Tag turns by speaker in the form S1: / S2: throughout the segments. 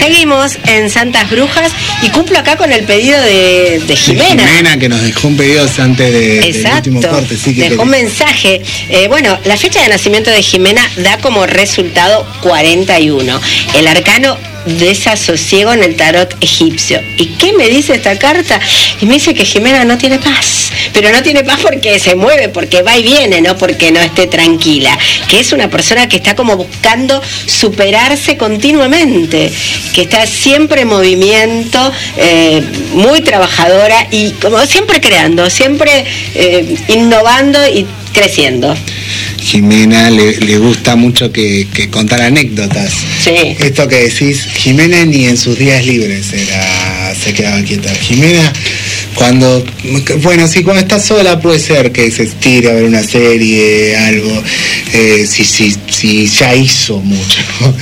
S1: Seguimos en Santas Brujas y cumplo acá con el pedido de Jimena.
S2: De Jimena, que nos dejó un pedido antes del último corte. Sí, que
S1: dejó un mensaje. Bueno, la fecha de nacimiento de Jimena da como resultado 41. El arcano desasosiego en el tarot egipcio. ¿Y qué me dice esta carta? Y me dice que Jimena no tiene paz, pero no tiene paz porque se mueve, porque va y viene, no porque no esté tranquila, que es una persona que está como buscando superarse continuamente, que está siempre en movimiento, muy trabajadora y como siempre creando, siempre innovando y creciendo.
S2: Jimena le gusta mucho que contar anécdotas.
S1: Sí.
S2: Esto que decís, Jimena ni en sus días libres se quedaba quieta. Jimena, cuando está sola puede ser que se estire a ver una serie, algo, si ya hizo mucho.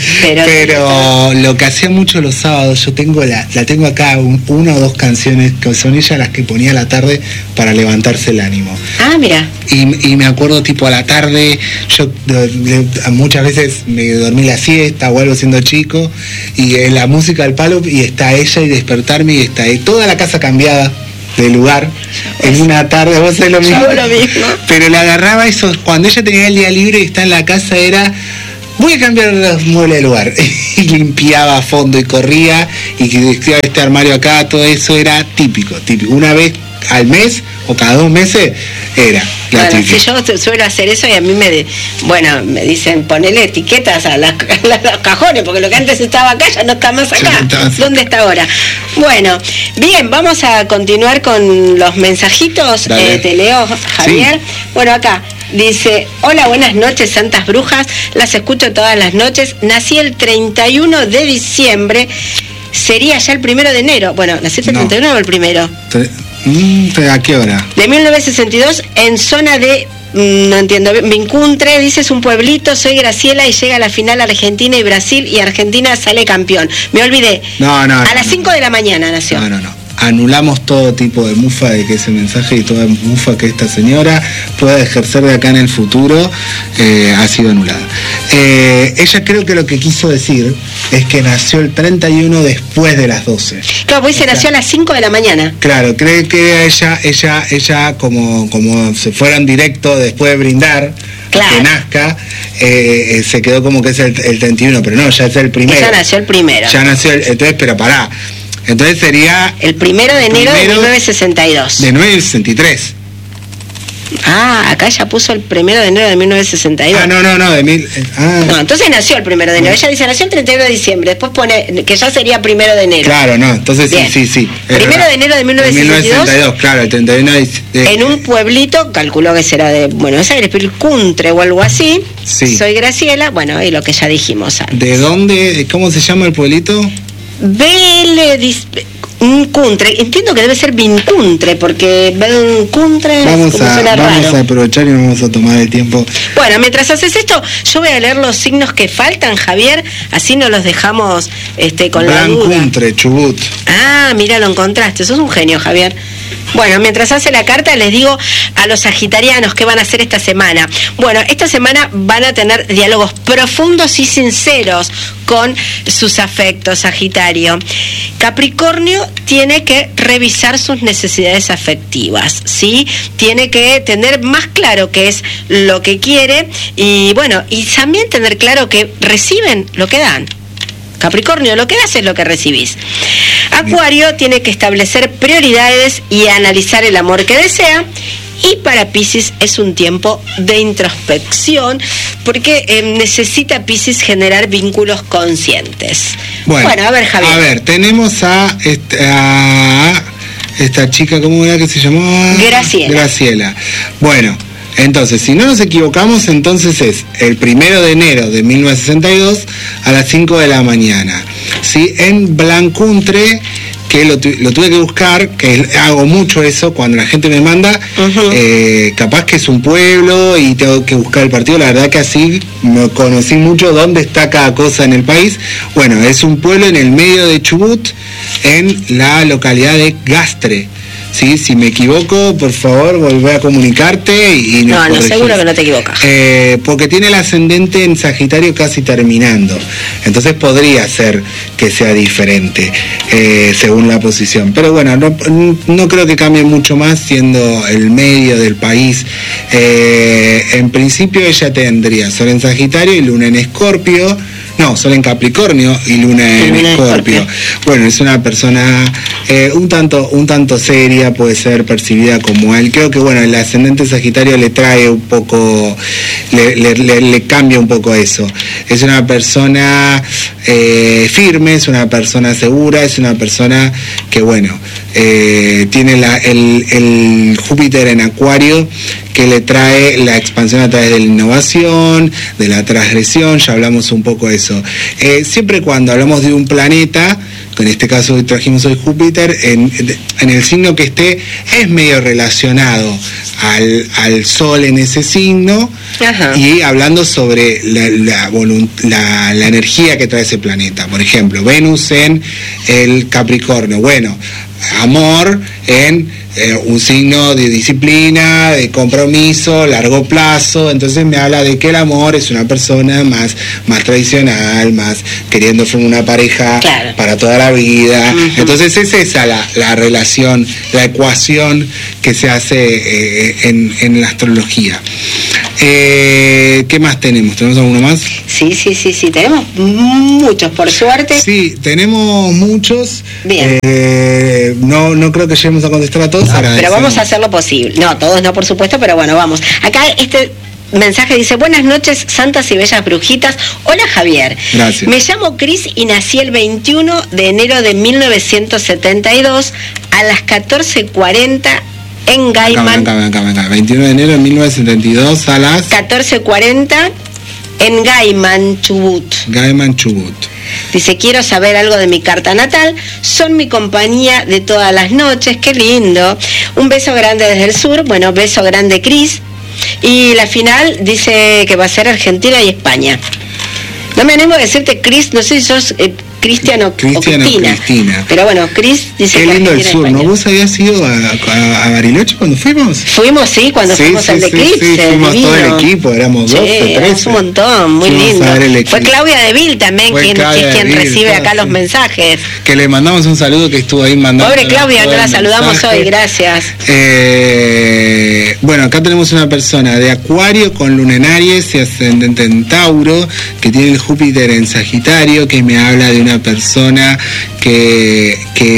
S2: Pero lo que hacía mucho los sábados, yo tengo la tengo acá, una o dos canciones que son ellas las que ponía a la tarde para levantarse el ánimo.
S1: Ah, mira.
S2: Y me acuerdo tipo a la tarde, yo muchas veces me dormí la siesta o algo siendo chico, y la música al palo, y está ella, y despertarme, y está toda la casa cambiada de lugar en una tarde. Vos sabés lo mismo. Pero le agarraba eso, cuando ella tenía el día libre y está en la casa, era voy a cambiar los muebles de lugar, y limpiaba a fondo y corría, y que decía este armario acá, todo eso era típico. Una vez al mes o cada 2 meses era la típica.
S1: Sí, yo suelo hacer eso, y a mí me dicen ponele etiquetas a los cajones, porque lo que antes estaba acá ya no está más acá. ¿Dónde está ahora? Bueno, bien, vamos a continuar con los mensajitos. Te leo, Javier. Sí. Bueno, acá dice: hola, buenas noches, Santas Brujas, las escucho todas las noches. Nací el 31 de diciembre, sería ya el 1 de enero. Bueno, ¿nací el 31 o el 1?
S2: ¿A qué hora?
S1: De 1962, en zona de, no entiendo, Vincuntre, dice, es un pueblito, soy Graciela, y llega a la final Argentina y Brasil, y Argentina sale campeón. Me olvidé. A las 5 de la mañana nació.
S2: No. Anulamos todo tipo de mufa de que ese mensaje, y toda mufa que esta señora pueda ejercer de acá en el futuro ha sido anulada. Ella creo que lo que quiso decir es que nació el 31 después de las 12.
S1: Claro, pues se nació a las 5 de la mañana.
S2: Claro, cree que ella como se fueron directo después de brindar, claro, que nazca, se quedó como que es el 31, pero no, ya es el primero.
S1: Ya nació el primero.
S2: Entonces, pero pará. Entonces sería
S1: el 1 de enero de 1962.
S2: De 1963.
S1: Ah, acá ella puso el 1 de enero de 1962. No, entonces nació el 1 de enero. Ella dice nació el 31 de diciembre. Después pone que ya sería 1 de enero.
S2: Claro, no, entonces sí.
S1: 1 de enero de 1962.
S2: Claro, el 31 de
S1: en un pueblito, calculó que será de Buenos Aires, Vincuntre o algo así.
S2: Sí.
S1: Soy Graciela, bueno, y lo que ya dijimos antes.
S2: ¿De dónde? ¿Cómo se llama el pueblito?
S1: Vincuntre, entiendo que debe ser Vincuntre, porque Vincuntre
S2: vamos a aprovechar y vamos a tomar el tiempo.
S1: Bueno, mientras haces esto, yo voy a leer los signos que faltan, Javier, así no los dejamos con la duda.
S2: Vincuntre, Chubut.
S1: Ah, mira, lo encontraste, sos un genio, Javier. Bueno, mientras hace la carta, les digo a los sagitarianos qué van a hacer esta semana. Bueno, esta semana van a tener diálogos profundos y sinceros con sus afectos, Sagitario. Capricornio tiene que revisar sus necesidades afectivas, ¿sí? Tiene que tener más claro qué es lo que quiere, y bueno, y también tener claro que reciben lo que dan. Capricornio, lo que das es lo que recibís. Acuario tiene que establecer prioridades y analizar el amor que desea. Y para Piscis es un tiempo de introspección, porque necesita Piscis generar vínculos conscientes. Bueno, a ver, Javier.
S2: A ver, tenemos a esta chica, ¿cómo era que se llamaba? Graciela. Bueno, entonces, si no nos equivocamos, entonces es el 1 de enero de 1962 a las 5 de la mañana. ¿Sí? En Vincuntre, que lo tuve que buscar, que hago mucho eso cuando la gente me manda, capaz que es un pueblo y tengo que buscar el partido. La verdad que así me conocí mucho dónde está cada cosa en el país. Bueno, es un pueblo en el medio de Chubut, en la localidad de Gastre. ¿sí? Si me equivoco, por favor, volvé a comunicarte y
S1: no, seguro que no te equivocas.
S2: Porque tiene el ascendente en Sagitario casi terminando. Entonces podría ser que sea diferente según la posición. Pero bueno, no creo que cambie mucho más siendo el medio del país. En principio ella tendría Sol en Sagitario y Luna en Escorpio. No, Sol en Capricornio y Luna en Escorpio. Bueno, es una persona un tanto seria, puede ser percibida como él. Creo que bueno, el ascendente Sagitario le trae un poco, le cambia un poco eso. Es una persona firme, es una persona segura, es una persona que bueno, tiene el Júpiter en Acuario, que le trae la expansión a través de la innovación, de la transgresión, ya hablamos un poco de eso. Siempre cuando hablamos de un planeta, en este caso hoy trajimos hoy Júpiter, en el signo que esté, es medio relacionado al Sol en ese signo. Ajá. Y hablando sobre la energía que trae ese planeta. Por ejemplo, Venus en el Capricornio. Bueno, amor en un signo de disciplina, de compromiso, largo plazo. Entonces me habla de que el amor es una persona más tradicional, más queriendo formar una pareja, claro, para toda la vida. Uh-huh. Entonces es esa la relación, la ecuación que se hace en la astrología. ¿Qué más tenemos? ¿Tenemos alguno más?
S1: Sí, tenemos muchos, por suerte.
S2: Sí, tenemos muchos.
S1: Bien.
S2: No creo que lleguemos a contestar a todos.
S1: No, pero vamos a hacer lo posible. No, todos no, por supuesto, pero bueno, vamos. Acá este mensaje dice: buenas noches, santas y bellas brujitas. Hola, Javier.
S2: Gracias.
S1: Me llamo Cris y nací el 21 de enero de 1972 a las 14:40 en Gaiman.
S2: Acá. 21 de enero de 1972 a las
S1: 14:40 en Gaiman, Chubut. Dice: quiero saber algo de mi carta natal, son mi compañía de todas las noches, qué lindo. Un beso grande desde el sur, bueno, beso grande, Cris. Y la final dice que va a ser Argentina y España. No me animo a decirte, Cris, no sé si sos Cristian o Cristina. Pero bueno, Cris dice
S2: qué
S1: que
S2: lindo el sur, ¿no? ¿Vos habías ido a Bariloche cuando fuimos?
S1: Fuimos, sí, cuando fuimos al Eclipse.
S2: Sí, fuimos todo el equipo, éramos 12, 13.
S1: Un montón, muy lindo. Fue Claudia De Vil también quien recibe acá los mensajes.
S2: Que le mandamos un saludo, que estuvo ahí mandando.
S1: Pobre Claudia, no la saludamos hoy, gracias.
S2: Bueno, acá tenemos una persona de Acuario con Luna en Aries y ascendente en Tauro, que tiene el Júpiter en Sagitario, que me habla de una persona que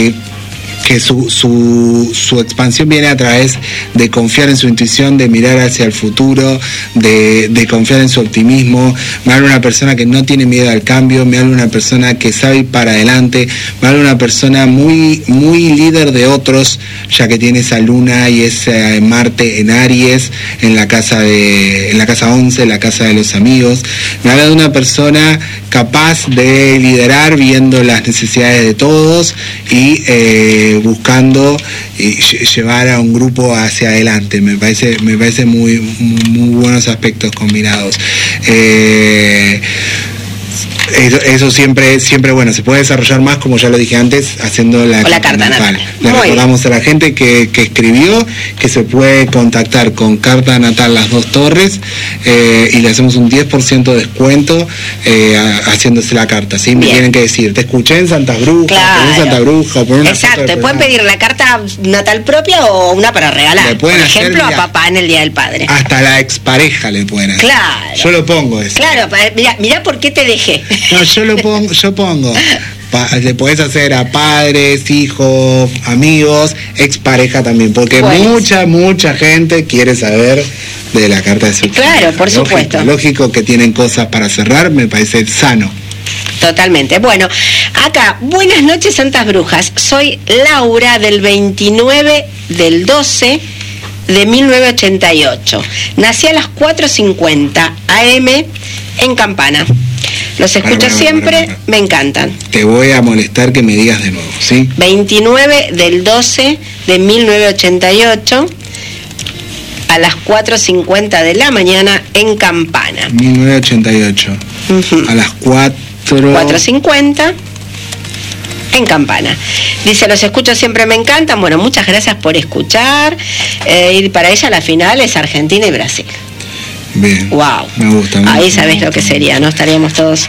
S2: su expansión viene a través de confiar en su intuición, de mirar hacia el futuro, de confiar en su optimismo. Me habla una persona que no tiene miedo al cambio, me habla una persona que sabe ir para adelante, me habla una persona muy líder de otros, ya que tiene esa luna y ese Marte en Aries, en la casa 11, la casa de los amigos. Me habla de una persona capaz de liderar viendo las necesidades de todos y buscando llevar a un grupo hacia adelante. Me parece muy buenos aspectos combinados. Eso siempre, bueno, se puede desarrollar más, como ya lo dije antes, haciendo la carta natal. Le recordamos a la gente que escribió que se puede contactar con Carta Natal Las Dos Torres y le hacemos un 10% de descuento haciéndose la carta, ¿sí? Me tienen que decir, te escuché en Santa Bruja,
S1: claro,
S2: en Santa Bruja, por una.
S1: Exacto, pueden pedir la carta natal propia o una para regalar, por ejemplo, a papá en el Día del Padre.
S2: Hasta la expareja le pueden hacer.
S1: Claro.
S2: Yo lo pongo eso.
S1: Claro, mirá por qué te dejé.
S2: No, yo pongo. Le podés hacer a padres, hijos, amigos, expareja también, porque mucha gente quiere saber de la carta de su
S1: Claro, familia. Por supuesto.
S2: Lógico que tienen cosas para cerrar, me parece sano.
S1: Totalmente. Bueno, acá, buenas noches, santas brujas. Soy Laura, del 29 del 12 de 1988. Nací a las 4:50 AM en Campana. Los escucho siempre, me encantan.
S2: Te voy a molestar que me digas de nuevo, ¿sí?
S1: 29 del 12 de 1988 a las 4:50 de la mañana en Campana.
S2: 1988. Uh-huh. A las 4:50.
S1: en Campana. Dice, los escucho siempre, me encantan. Bueno, muchas gracias por escuchar. Y para ella la final es Argentina y Brasil.
S2: Bien.
S1: Wow.
S2: Me gusta.
S1: Ahí sabés lo que sería, ¿no? Estaríamos todos...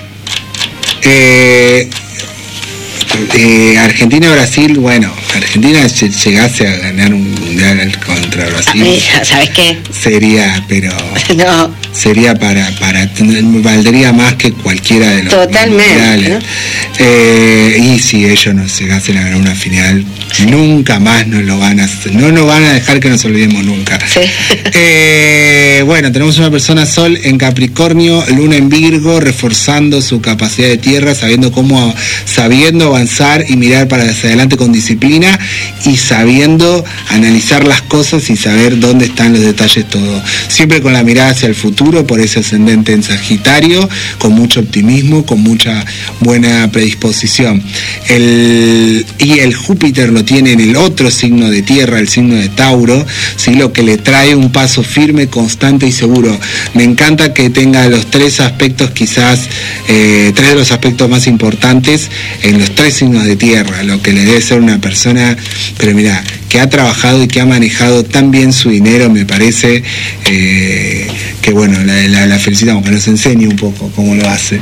S2: Argentina-Brasil, bueno, Argentina llegase a ganar un mundial contra Brasil.
S1: ¿Sabes qué?
S2: Sería, pero
S1: no.
S2: Sería para valdría más que cualquiera de los
S1: totalmente,
S2: mundiales, ¿no? Y si ellos no llegasen a ganar una final, nunca más nos van a dejar que nos olvidemos nunca.
S1: Sí.
S2: Bueno, tenemos una persona Sol en Capricornio, Luna en Virgo, reforzando su capacidad de tierra, sabiendo avanzar y mirar para hacia adelante con disciplina y sabiendo analizar las cosas y saber dónde están los detalles todo. Siempre con la mirada hacia el futuro, por ese ascendente en Sagitario, con mucho optimismo, con mucha buena predisposición. Y el Júpiter lo tiene en el otro signo de tierra, el signo de Tauro, ¿sí? Lo que le trae un paso firme, constante y seguro. Me encanta que tenga los tres aspectos, quizás tres de los aspectos más importantes en los tres signos de tierra, lo que le debe ser una persona, pero mira, que ha trabajado y que ha manejado tan bien su dinero, me parece que bueno, la felicitamos, que nos enseñe un poco cómo lo hace.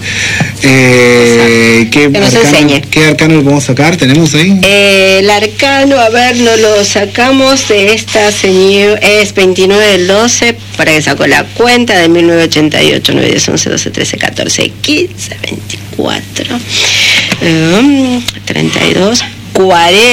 S2: ¿Qué arcano le podemos sacar? ¿Tenemos ahí?
S1: El arcano, a ver, no lo sacamos de esta señora, es 29 del 12, para que sacó la cuenta, de 1988, 9, 10, 11, 12, 13, 14, 15, 24, 32, 40.